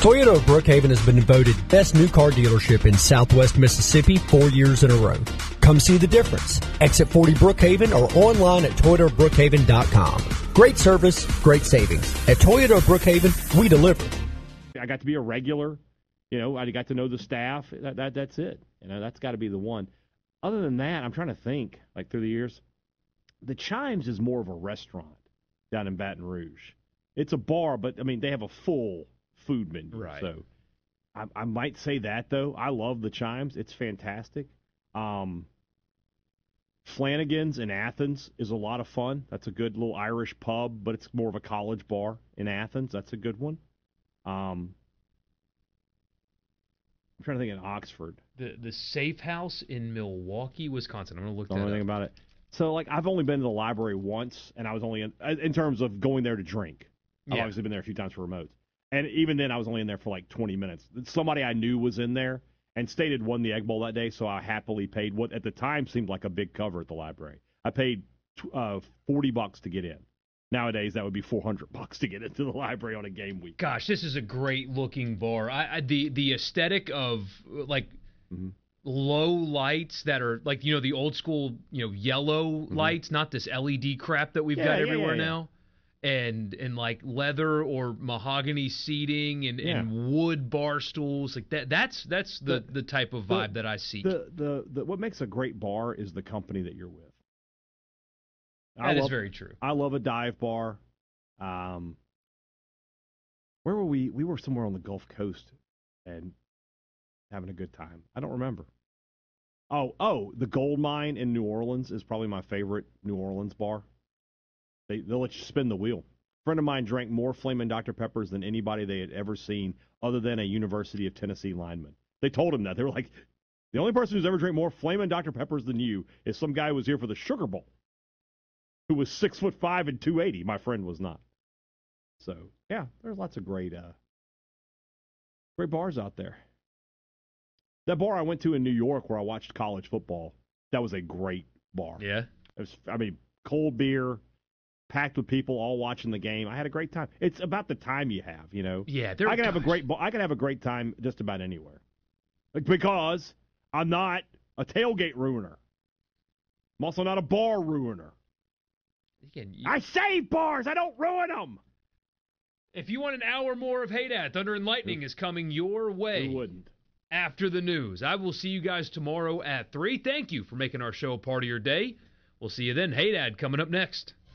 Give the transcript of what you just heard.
Toyota of Brookhaven has been voted best new car dealership in Southwest Mississippi 4 years in a row. Come see the difference. Exit 40 Brookhaven or online at ToyotaBrookhaven.com. Great service, great savings. At Toyota of Brookhaven, we deliver. I got to be a regular. I got to know the staff. That's it. That's got to be the one. Other than that, I'm trying to think, through the years. The Chimes is more of a restaurant down in Baton Rouge. It's a bar, but, they have a full food menu. Right. So I might say that, though. I love the Chimes. It's fantastic. Flanagan's in Athens is a lot of fun. That's a good little Irish pub, but it's more of a college bar in Athens. That's a good one. I'm trying to think in Oxford. The Safe House in Milwaukee, Wisconsin. I'm going to look that up. Don't know anything about it. So, I've only been to the library once, and I was only in terms of going there to drink. I've obviously been there a few times for remotes. And even then, I was only in there for 20 minutes. Somebody I knew was in there, and State had won the Egg Bowl that day, so I happily paid what at the time seemed like a big cover at the library. I paid $40 to get in. Nowadays, that would be $400 to get into the library on a game week. Gosh, this is a great-looking bar. The aesthetic of, low lights that are, the old-school, yellow lights, not this LED crap that we've got everywhere now. And leather or mahogany seating and wood bar stools that's the type of vibe that I seek. What makes a great bar is the company that you're with. That is very true. I love a dive bar. Where were we? We were somewhere on the Gulf Coast and having a good time. I don't remember. Oh, the Gold Mine in New Orleans is probably my favorite New Orleans bar. They'll let you spin the wheel. A friend of mine drank more Flamin' Dr. Peppers than anybody they had ever seen other than a University of Tennessee lineman. They told him that. They were like, the only person who's ever drank more Flamin' Dr. Peppers than you is some guy who was here for the Sugar Bowl, who was 6'5" and 280. My friend was not. So, yeah, there's lots of great bars out there. That bar I went to in New York where I watched college football, that was a great bar. Yeah? It was, cold beer, packed with people all watching the game. I had a great time. It's about the time you have, Yeah, I can have a great time just about anywhere. Because I'm not a tailgate ruiner. I'm also not a bar ruiner. I save bars. I don't ruin them. If you want an hour more of Hey Dad, Thunder and Lightning is coming your way. Who wouldn't? After the news. I will see you guys tomorrow at 3. Thank you for making our show a part of your day. We'll see you then. Hey Dad, coming up next.